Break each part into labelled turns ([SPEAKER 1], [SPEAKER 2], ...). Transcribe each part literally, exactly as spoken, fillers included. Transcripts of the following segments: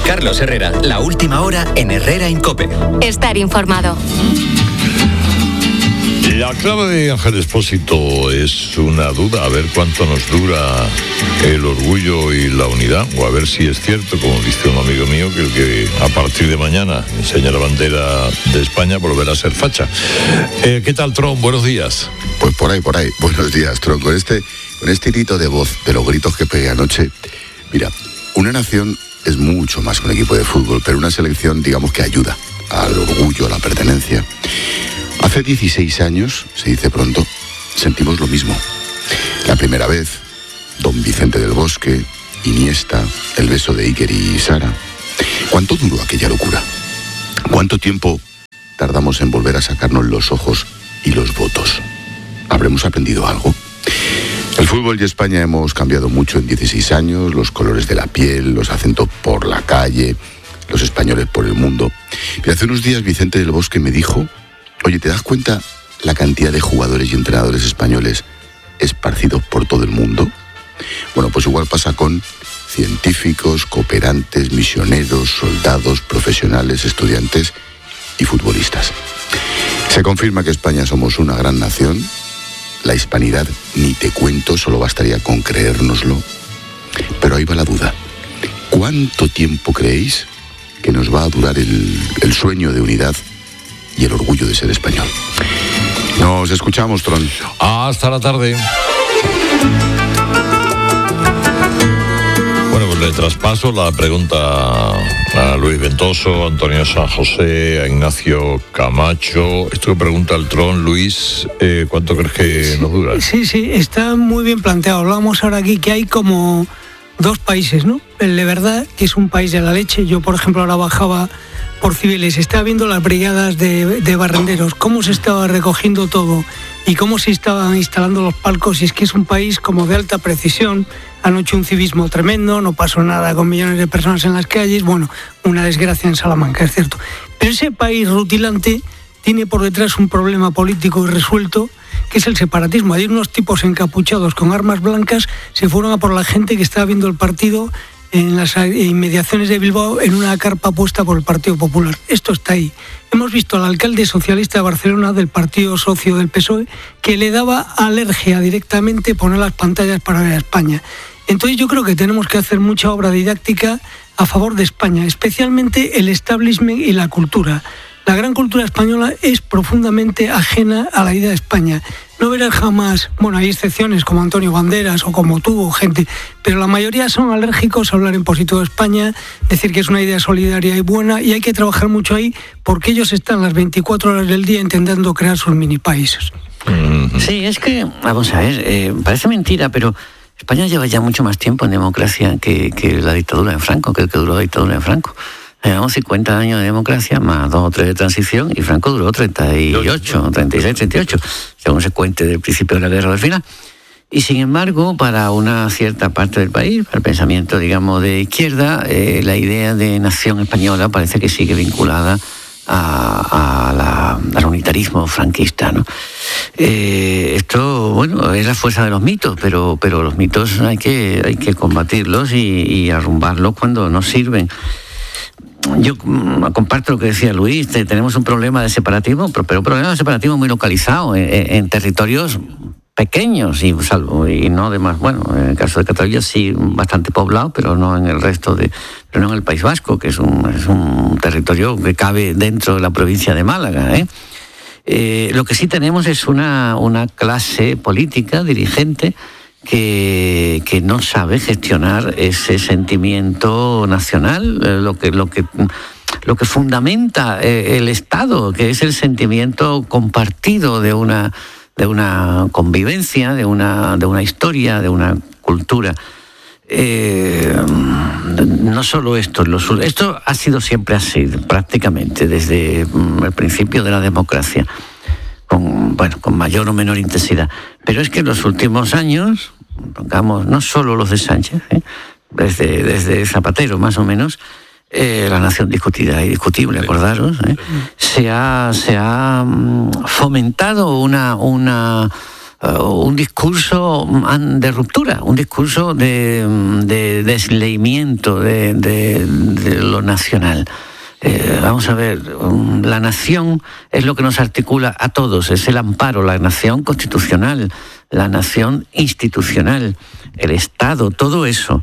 [SPEAKER 1] Carlos Herrera, la última hora en Herrera en COPE.
[SPEAKER 2] Estar informado.
[SPEAKER 3] La clave de Ángel Expósito es una duda, a ver cuánto nos dura el orgullo y la unidad, o a ver si es cierto, como dice un amigo mío, que el que a partir de mañana enseña la bandera de España volverá a ser facha. Eh, ¿Qué tal, Tron? Buenos días.
[SPEAKER 4] Pues por ahí, por ahí. Buenos días, Tron. Con este, con este grito de voz, de los gritos que pegué anoche, mira, una nación es mucho más que un equipo de fútbol, pero una selección, digamos, que ayuda al orgullo, a la pertenencia. Hace dieciséis años, se dice pronto, sentimos lo mismo. La primera vez, Don Vicente del Bosque, Iniesta, el beso de Iker y Sara. ¿Cuánto duró aquella locura? ¿Cuánto tiempo tardamos en volver a sacarnos los ojos y los votos? ¿Habremos aprendido algo? El fútbol y España hemos cambiado mucho en dieciséis años, los colores de la piel, los acentos por la calle, los españoles por el mundo. Y hace unos días Vicente del Bosque me dijo: oye, ¿te das cuenta la cantidad de jugadores y entrenadores españoles esparcidos por todo el mundo? Bueno, pues igual pasa con científicos, cooperantes, misioneros, soldados, profesionales, estudiantes y futbolistas. Se confirma que España somos una gran nación. La hispanidad, ni te cuento, solo bastaría con creérnoslo. Pero ahí va la duda. ¿Cuánto tiempo creéis que nos va a durar el, el sueño de unidad y el orgullo de ser español? Nos escuchamos, Tron.
[SPEAKER 3] Hasta la tarde. Bueno, pues le traspaso la pregunta a Luis Ventoso, a Antonio San José, a Ignacio Camacho. Esto que pregunta el Tron, Luis, eh, ¿cuánto crees que nos dura?
[SPEAKER 5] Sí, sí, está muy bien planteado. Hablábamos ahora aquí que hay como dos países, ¿no? El de verdad, que es un país de la leche. Yo, por ejemplo, ahora bajaba por Cibeles, estaba viendo las brigadas de, de barrenderos, cómo se estaba recogiendo todo y cómo se estaban instalando los palcos, y es que es un país como de alta precisión. Anoche un civismo tremendo, no pasó nada con millones de personas en las calles, bueno, una desgracia en Salamanca, es cierto. Pero ese país rutilante tiene por detrás un problema político irresuelto, que es el separatismo. Hay unos tipos encapuchados con armas blancas, se fueron a por la gente que estaba viendo el partido en las inmediaciones de Bilbao, en una carpa puesta por el Partido Popular. Esto está ahí. Hemos visto al alcalde socialista de Barcelona, del partido socio del P S O E, que le daba alergia directamente poner las pantallas para ver a España. Entonces yo creo que tenemos que hacer mucha obra didáctica a favor de España, especialmente el establishment y la cultura. La gran cultura española es profundamente ajena a la idea de España. No verás jamás, bueno, hay excepciones como Antonio Banderas o como tú o gente, pero la mayoría son alérgicos a hablar en positivo de España, decir que es una idea solidaria y buena, y hay que trabajar mucho ahí porque ellos están las veinticuatro horas del día intentando crear sus mini países.
[SPEAKER 6] Sí, es que, vamos a ver, eh, parece mentira, pero España lleva ya mucho más tiempo en democracia que, que la dictadura de Franco, que el que duró la dictadura de Franco. Llevamos cincuenta años de democracia, más dos o tres de transición, y Franco duró treinta y ocho, treinta y seis, treinta y ocho, según se cuente del principio de la guerra al final. Y sin embargo, para una cierta parte del país, para el pensamiento, digamos, de izquierda, eh, la idea de nación española parece que sigue vinculada a, a la, al unitarismo franquista, ¿no? Eh, esto, bueno, es la fuerza de los mitos, pero, pero los mitos hay que, hay que combatirlos y, y arrumbarlos cuando no sirven. Yo comparto lo que decía Luis, tenemos un problema de separatismo, pero un problema de separatismo muy localizado en, en territorios pequeños y, salvo, y no demás, bueno, en el caso de Cataluña sí bastante poblado, pero no en el resto de, pero no en el País Vasco, que es un, es un territorio que cabe dentro de la provincia de Málaga, ¿eh? Eh, lo que sí tenemos es una, una clase política, dirigente, que, que no sabe gestionar ese sentimiento nacional, eh, lo que, lo que, lo que fundamenta eh, el Estado, que es el sentimiento compartido de una, de una convivencia, de una, de una historia, de una cultura. Eh, no solo esto, los, esto ha sido siempre así, prácticamente, desde el principio de la democracia. Con, bueno, con mayor o menor intensidad. Pero es que en los últimos años, pongamos, no solo los de Sánchez, ¿eh? desde, desde Zapatero más o menos, eh, la nación discutida y discutible, acordaros, ¿eh? se ha, se ha fomentado una, una uh, un discurso de ruptura, un discurso de, de desleimiento de, de, de lo nacional. Eh, vamos a ver, la nación es lo que nos articula a todos, es el amparo, la nación constitucional, la nación institucional, el Estado, todo eso.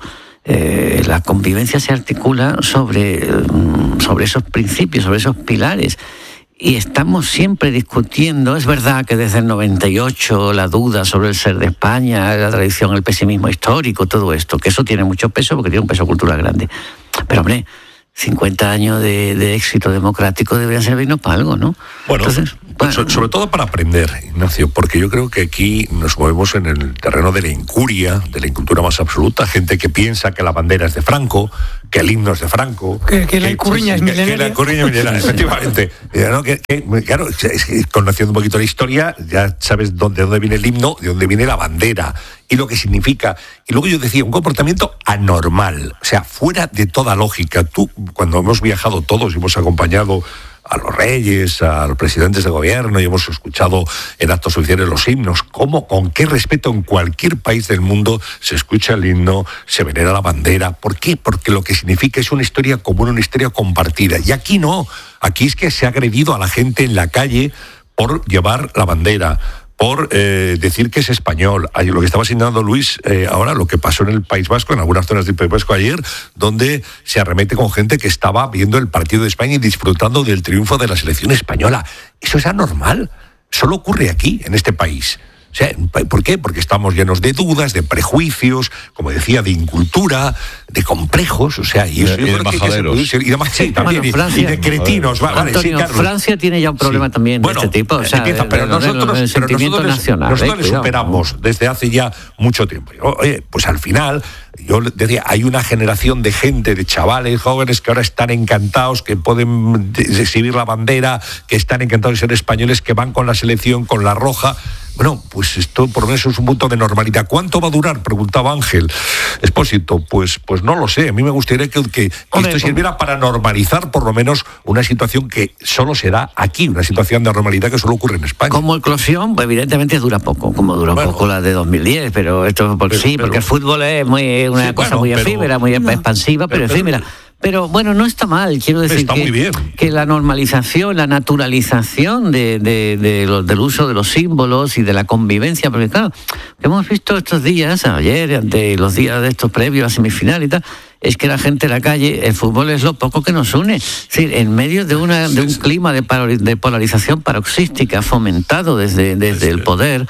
[SPEAKER 6] Eh, la convivencia se articula sobre, sobre esos principios, sobre esos pilares. Y estamos siempre discutiendo, es verdad que desde el noventa y ocho la duda sobre el ser de España, la tradición, el pesimismo histórico, todo esto, que eso tiene mucho peso porque tiene un peso cultural grande. Pero hombre, cincuenta años de, de éxito democrático deberían servirnos para algo, ¿no?
[SPEAKER 2] Bueno,
[SPEAKER 6] Entonces, bueno,
[SPEAKER 2] so, sobre todo para aprender, Ignacio, porque yo creo que aquí nos movemos en el terreno de la incuria, de la incultura más absoluta, gente que piensa que la bandera es de Franco, que el himno es de Franco,
[SPEAKER 5] que, que la incurriña es milenaria.
[SPEAKER 2] Que la incurriña es milenaria, efectivamente. ¿No? Que, que, claro, es que conociendo un poquito la historia, ya sabes dónde, dónde viene el himno, de dónde viene la bandera y lo que significa. Y luego yo decía, un comportamiento anormal, o sea, fuera de toda lógica. Tú, cuando hemos viajado todos y hemos acompañado a los reyes, a los presidentes de gobierno, y hemos escuchado en actos oficiales los himnos, cómo, con qué respeto en cualquier país del mundo se escucha el himno, se venera la bandera. ¿Por qué? Porque lo que significa es una historia común, una historia compartida. Y aquí no, aquí es que se ha agredido a la gente en la calle por llevar la bandera, por eh, decir que es español. Lo que estaba señalando Luis eh, ahora, lo que pasó en el País Vasco, en algunas zonas del País Vasco ayer, donde se arremete con gente que estaba viendo el partido de España y disfrutando del triunfo de la selección española. Eso es anormal. Solo ocurre aquí, en este país. O sea, ¿por qué? Porque estamos llenos de dudas, de prejuicios, como decía, de incultura, de complejos, o sea, y eso
[SPEAKER 3] y de majaderos.
[SPEAKER 2] Y de, sí, también, bueno, Francia, y de cretinos. Vale,
[SPEAKER 6] Antonio,
[SPEAKER 2] sí, Carlos.
[SPEAKER 6] Francia tiene ya un problema sí. también
[SPEAKER 2] bueno,
[SPEAKER 6] de este tipo. O sea,
[SPEAKER 2] empieza, pero
[SPEAKER 6] el,
[SPEAKER 2] nosotros,
[SPEAKER 6] el, el sentimiento
[SPEAKER 2] pero nosotros,
[SPEAKER 6] nacional.
[SPEAKER 2] Nosotros
[SPEAKER 6] eh,
[SPEAKER 2] le superamos desde hace ya mucho tiempo. Oye, pues al final, yo decía, hay una generación de gente, de chavales jóvenes que ahora están encantados, que pueden exhibir la bandera, que están encantados de ser españoles, que van con la selección, con la roja. Bueno, pues esto por lo menos es un punto de normalidad. ¿Cuánto va a durar? Preguntaba Ángel Expósito. Pues, pues no lo sé. A mí me gustaría que, que, que Hombre, esto sirviera para normalizar por lo menos una situación que solo se da aquí, una situación de normalidad que solo ocurre en España.
[SPEAKER 6] Como eclosión, pues evidentemente dura poco, como duró bueno, poco la de dos mil diez, pero esto por pero, sí, pero, porque el fútbol es muy, una sí, cosa bueno, muy efímera, muy no, expansiva, pero, pero efímera. Pero bueno, no está mal, quiero decir
[SPEAKER 2] está
[SPEAKER 6] que,
[SPEAKER 2] muy bien.
[SPEAKER 6] que la normalización, la naturalización de, de, de lo, del uso de los símbolos y de la convivencia, porque claro, lo que hemos visto estos días, ayer, ante los días de estos previos a semifinal y tal, es que la gente en la calle, el fútbol es lo poco que nos une. Es decir, en medio de, una, de un clima de, de polarización paroxística fomentado desde, desde el poder,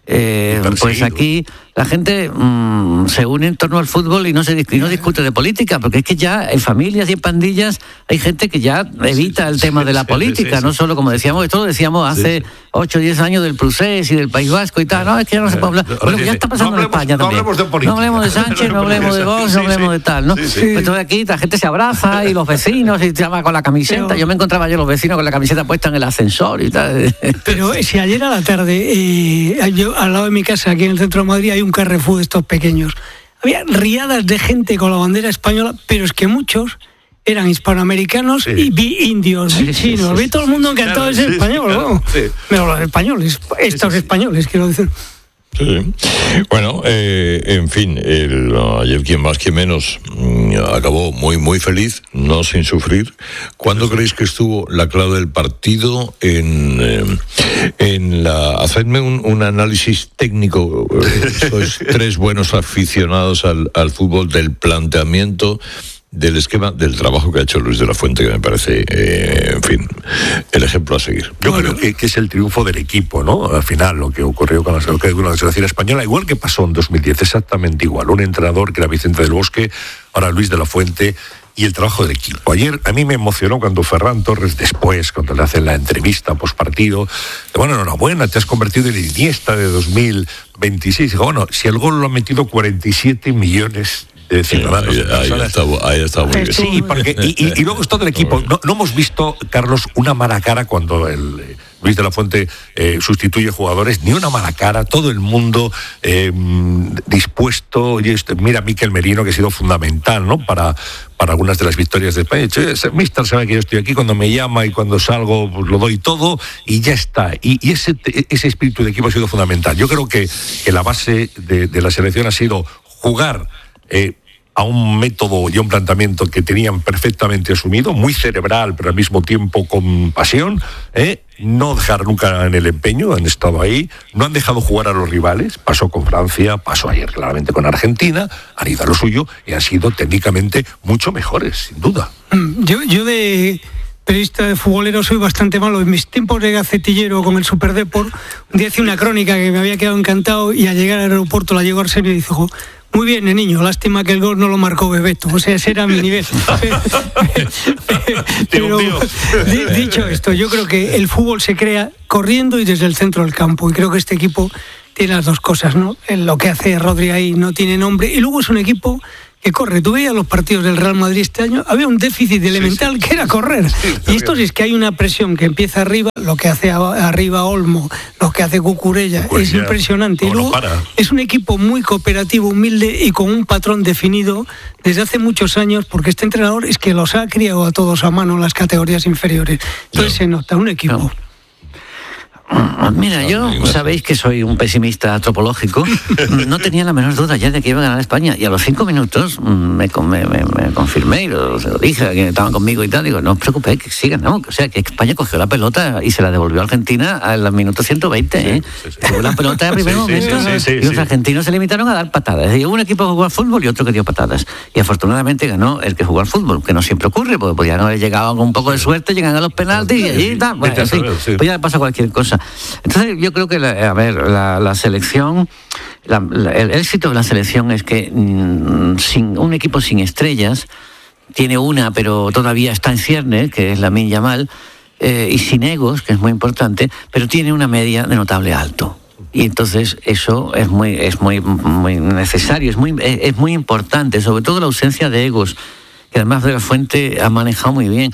[SPEAKER 6] eh, pues aquí la gente mmm, se une en torno al fútbol y no se y no discute de política, porque es que ya en familias y en pandillas hay gente que ya evita el tema de la política, sí, sí, sí. no solo como decíamos, esto lo decíamos hace ocho o diez años del Prusés y del País Vasco y tal, no, es que ya no se puede hablar. Bueno, ya está pasando
[SPEAKER 2] no hablemos,
[SPEAKER 6] en España
[SPEAKER 2] no
[SPEAKER 6] también.
[SPEAKER 2] Hablemos de política.
[SPEAKER 6] No hablemos de Sánchez, no hablemos de Vox, no hablemos de tal, ¿no? Sí, sí. Entonces aquí la gente se abraza y los vecinos y se va con la camiseta. Yo me encontraba yo los vecinos con la camiseta puesta en el ascensor y tal.
[SPEAKER 5] Pero si ayer a la tarde, eh, yo, al lado de mi casa, aquí en el centro de Madrid, hay un Carrefour de estos pequeños. Había riadas de gente con la bandera española, pero es que muchos eran hispanoamericanos sí. y vi indios, sí, chinos, sí, sí, vi todo el mundo encantado claro, de ser sí, español, sí, claro, ¿no? Sí. Pero los españoles, estos sí, sí, españoles, sí. quiero decir.
[SPEAKER 3] Sí. Bueno, eh, en fin, el, ayer quien más quien menos acabó muy muy feliz, no sin sufrir. ¿Cuándo creéis que estuvo la clave del partido en, eh, en la... Hacedme un, un análisis técnico, sois tres buenos aficionados al, al fútbol, del planteamiento, del esquema, del trabajo que ha hecho Luis de la Fuente, que me parece, eh, en fin, el ejemplo a seguir.
[SPEAKER 2] Yo bueno, creo que, que es el triunfo del equipo, ¿no? Al final, lo que ocurrió con la, con la selección española, igual que pasó en dos mil diez, exactamente igual. Un entrenador que era Vicente del Bosque, ahora Luis de la Fuente, y el trabajo del equipo. Ayer a mí me emocionó cuando Ferran Torres, después, cuando le hacen la entrevista postpartido, bueno, enhorabuena, te has convertido en el Iniesta de dos mil veintiséis. Digo, bueno, si el gol lo han metido cuarenta y siete millones de ciudadanos.
[SPEAKER 3] Sí, ahí, ahí, está, ahí está muy bien.
[SPEAKER 2] Sí, porque, y, y, y luego es todo el equipo. No, no hemos visto, Carlos, una mala cara cuando el Luis de la Fuente eh, sustituye jugadores, ni una mala cara, todo el mundo eh, dispuesto. Oye, este, mira a Mikel Merino, que ha sido fundamental, ¿no? Para, para algunas de las victorias de España. Ese mister sabe que yo estoy aquí, cuando me llama y cuando salgo pues, lo doy todo y ya está. Y, y ese, ese espíritu de equipo ha sido fundamental. Yo creo que, que la base de, de la selección ha sido jugar eh, a un método y a un planteamiento que tenían perfectamente asumido, muy cerebral, pero al mismo tiempo con pasión, ¿eh? No dejar nunca en el empeño, han estado ahí, no han dejado jugar a los rivales, pasó con Francia, pasó ayer claramente con Argentina, han ido a lo suyo y han sido técnicamente mucho mejores, sin duda.
[SPEAKER 5] Yo, yo de periodista de futbolero soy bastante malo. En mis tiempos de gacetillero con el Superdeport, un día hice una crónica que me había quedado encantado y al llegar al aeropuerto la llegó Arsenio y dijo: muy bien, niño, lástima que el gol no lo marcó Bebeto. O sea, ese era mi nivel. Pero, dicho esto, yo creo que el fútbol se crea corriendo y desde el centro del campo. Y creo que este equipo tiene las dos cosas, ¿no? Lo que hace Rodri ahí no tiene nombre. Y luego es un equipo que corre. Tú veías los partidos del Real Madrid este año, había un déficit elemental sí, sí. que era correr. Sí, y esto sí es que hay una presión que empieza arriba, lo que hace arriba Olmo, lo que hace Cucurella, Cucurella es impresionante. Y luego no es un equipo muy cooperativo, humilde y con un patrón definido desde hace muchos años, porque este entrenador es que los ha criado a todos a mano en las categorías inferiores. Entonces no. se nota un equipo. No.
[SPEAKER 6] Mira, yo sabéis que soy un pesimista antropológico. No tenía la menor duda ya de que iba a ganar España. Y a los cinco minutos me, me, me, me confirmé y lo, se lo dije a quienes estaban conmigo y tal. Digo, no os preocupéis, que sí ganamos. O sea, que España cogió la pelota y se la devolvió a Argentina al minuto ciento veinte. ¿eh? Sí, sí, sí. Fue la pelota en primer sí, momento. Sí, sí, sí, y los sí. argentinos se limitaron a dar patadas. Y hubo un equipo que jugó al fútbol y otro que dio patadas. Y afortunadamente ganó el que jugó al fútbol, que no siempre ocurre, porque podían haber llegado con un poco de suerte, llegan a los penaltis y allí tal. Bueno, sí, sí. Pues ya pasa cualquier cosa. Entonces yo creo que la, a ver la, la selección la, la, el éxito de la selección es que mmm, sin un equipo sin estrellas tiene una pero todavía está en cierne, que es Lamine Yamal, eh, y sin egos, que es muy importante, pero tiene una media de notable alto. Y entonces eso es muy es muy muy necesario, es muy es, es muy importante, sobre todo la ausencia de egos, que además de la Fuente ha manejado muy bien.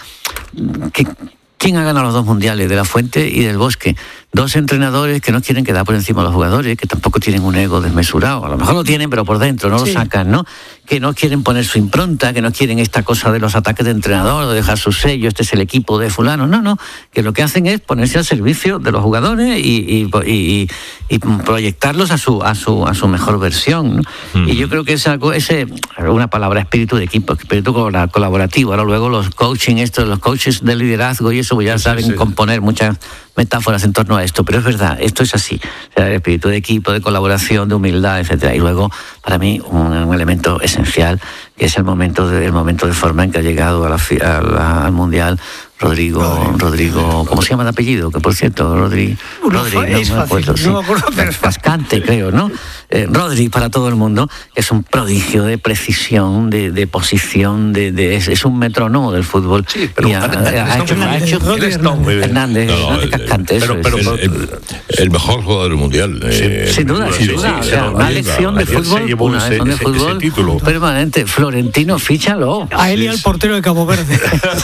[SPEAKER 6] que ¿Quién ha ganado los dos mundiales? De la Fuente y del Bosque. Dos entrenadores que no quieren quedar por encima de los jugadores, que tampoco tienen un ego desmesurado. A lo mejor lo tienen, pero por dentro no sí. lo sacan, ¿no? Que no quieren poner su impronta, que no quieren esta cosa de los ataques de entrenador, de dejar su sello, este es el equipo de fulano. No, no, que lo que hacen es ponerse al servicio de los jugadores y, y, y, y proyectarlos a su a su a su mejor versión, ¿no? Mm. Y yo creo que es algo, ese, una palabra, espíritu de equipo, espíritu colaborativo. Ahora luego los coaching, estos, los coaches de liderazgo y eso ya saben sí, sí. componer muchas metáforas en torno a esto, pero es verdad, esto es así. O sea, el espíritu de equipo, de colaboración, de humildad, etcétera. Y luego, para mí, un, un elemento esencial, que es el momento de, el momento de forma en que ha llegado a la, a la, al Mundial Rodrigo, Rodrigo, Rodrigo, ¿cómo se llama el apellido? Que por cierto, Rodri, Rodri, no,
[SPEAKER 5] es
[SPEAKER 6] no me acuerdo,
[SPEAKER 5] fácil, sí. no me acuerdo, pero
[SPEAKER 6] Cascante, creo, ¿no? Eh, Rodri para todo el mundo es un prodigio de precisión, de, de posición, de, de es, es un metrónomo del fútbol.
[SPEAKER 2] Sí, pero
[SPEAKER 6] y ha, ha, ha hecho, ha hecho
[SPEAKER 2] Hernández,
[SPEAKER 6] Hernández,
[SPEAKER 3] no, no,
[SPEAKER 6] de Cascante,
[SPEAKER 3] pero, pero,
[SPEAKER 6] eso
[SPEAKER 3] el, el, el mejor jugador del mundial. Eh,
[SPEAKER 6] sin duda, sin duda. Sí, o sea, una lección de fútbol, una lección de fútbol permanente. Florentino, fíchalo.
[SPEAKER 5] A él y al portero de Cabo Verde.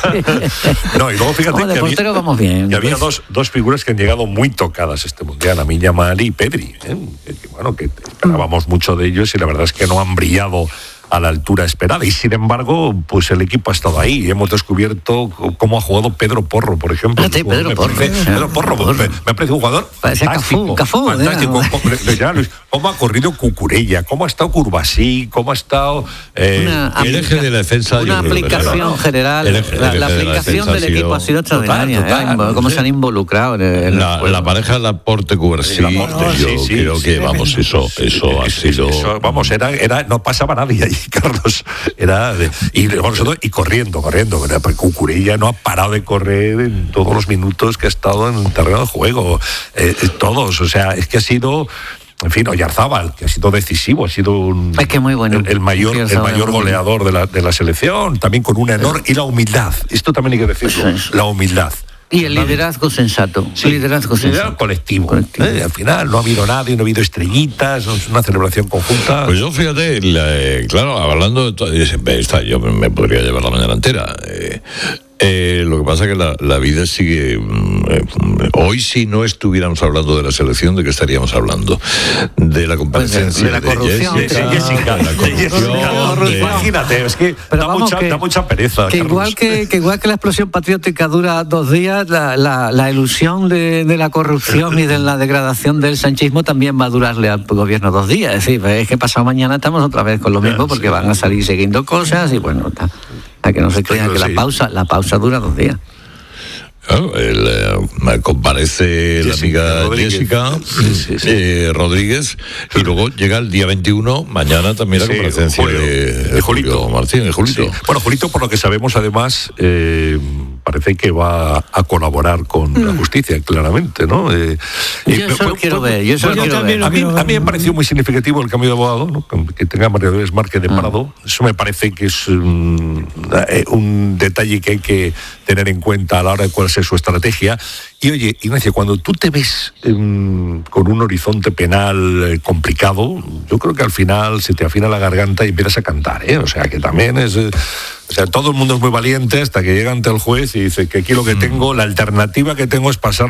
[SPEAKER 2] No, y luego fíjate
[SPEAKER 6] que había, vamos bien,
[SPEAKER 2] y había dos, dos figuras que han llegado muy tocadas este mundial, Lamine Yamal y Pedri, ¿eh? que, que, bueno, que esperábamos mucho de ellos y la verdad es que no han brillado a la altura esperada, y sin embargo pues el equipo ha estado ahí y hemos descubierto cómo ha jugado Pedro Porro, por ejemplo.
[SPEAKER 6] Ah, sí, Pedro,
[SPEAKER 2] me
[SPEAKER 6] Porro,
[SPEAKER 2] parece,
[SPEAKER 6] Porro,
[SPEAKER 2] Pedro Porro,
[SPEAKER 6] Porro.
[SPEAKER 2] Me, me ha parecido un jugador
[SPEAKER 6] Parecía
[SPEAKER 2] fantástico,
[SPEAKER 6] Cafú, Cafú,
[SPEAKER 2] fantástico. ¿no? Cómo ha corrido Cucurella, cómo ha estado Curvasí, cómo ha estado eh,
[SPEAKER 3] una, el eje de la defensa,
[SPEAKER 6] una aplicación no, no. general, el eje, la, el la aplicación de del equipo ha sido extraordinaria, total, total, ¿eh? Cómo sí. se han involucrado en el, en
[SPEAKER 3] la, la pareja Laporte Cubarsí, no, yo sí, creo sí, que sí, vamos sí, eso eso sí, ha sido
[SPEAKER 2] eso, vamos era era no pasaba nadie ahí, Carlos. Era de, y, y corriendo, corriendo. Cucurella no ha parado de correr en todos los minutos que ha estado en el terreno de juego. Eh, todos, o sea, es que ha sido, en fin, Oyarzábal, que ha sido decisivo, ha sido un,
[SPEAKER 6] es que muy bueno.
[SPEAKER 2] el, el mayor, el mayor goleador de la, de la selección, también con una enorme, y la humildad. Esto también hay que decirlo, la humildad.
[SPEAKER 6] Y el liderazgo sensato.
[SPEAKER 2] Sí,
[SPEAKER 6] el liderazgo sensato.
[SPEAKER 2] Liderazgo colectivo. colectivo. Eh, al final no ha habido nadie, no ha habido estrellitas, no es una celebración conjunta.
[SPEAKER 3] Pues yo fíjate, la, eh, claro, hablando de todo, está, yo me podría llevar la mañana entera. Eh, Eh, lo que pasa es que la, la vida sigue... Eh, hoy, si no estuviéramos hablando de la selección, ¿de qué estaríamos hablando? De la comparecencia
[SPEAKER 6] de la corrupción,
[SPEAKER 3] de Jessica.
[SPEAKER 2] de Jessica,
[SPEAKER 3] de la corrupción,
[SPEAKER 2] de-
[SPEAKER 3] de-
[SPEAKER 2] Imagínate, es que
[SPEAKER 7] Pero
[SPEAKER 2] da,
[SPEAKER 7] vamos,
[SPEAKER 2] mucha,
[SPEAKER 7] que-
[SPEAKER 2] da mucha pereza.
[SPEAKER 7] Que
[SPEAKER 2] Carlos.
[SPEAKER 7] igual que, que igual que la explosión patriótica dura dos días, la, la, la ilusión de, de la corrupción y de la degradación del sanchismo también va a durarle al gobierno dos días. Es decir, es que pasado mañana estamos otra vez con lo mismo porque van a salir siguiendo cosas y bueno, ta- a que no se crean que la
[SPEAKER 2] Sí.
[SPEAKER 7] pausa, la pausa dura dos días.
[SPEAKER 3] Claro, el, eh, comparece la
[SPEAKER 2] Jessica
[SPEAKER 3] amiga
[SPEAKER 2] Rodríguez.
[SPEAKER 3] Jessica
[SPEAKER 2] Sí, sí, sí.
[SPEAKER 3] eh, Rodríguez y luego llega el día veintiuno, mañana también la
[SPEAKER 2] Sí,
[SPEAKER 3] comparecencia
[SPEAKER 2] Julio,
[SPEAKER 3] de,
[SPEAKER 2] de Julito.
[SPEAKER 3] Julio Martín, de Julito.
[SPEAKER 2] Sí. Bueno, Julito, por lo que sabemos, además, eh, parece que va a colaborar con la justicia, claramente, ¿no? Eh,
[SPEAKER 6] Yo
[SPEAKER 2] eh,
[SPEAKER 6] eso lo
[SPEAKER 2] fue-
[SPEAKER 6] quiero
[SPEAKER 2] fue-
[SPEAKER 6] ver, yo eso lo
[SPEAKER 5] Yo
[SPEAKER 6] quiero
[SPEAKER 5] también
[SPEAKER 6] ver.
[SPEAKER 5] lo
[SPEAKER 2] A mí,
[SPEAKER 5] quiero ver.
[SPEAKER 2] a mí me pareció muy significativo el cambio de abogado, ¿no? Que tenga María Dolores Márquez de Prado. Eso me parece que es un, eh, un detalle que hay que tener en cuenta a la hora de cuál sea su estrategia. Y oye, Ignacio, cuando tú te ves eh, con un horizonte penal eh, complicado, yo creo que al final se te afina la garganta y empiezas a cantar, ¿eh? O sea, que también es... eh, o sea, todo el mundo es muy valiente hasta que llega ante el juez y dice que aquí lo que tengo, la alternativa que tengo es pasar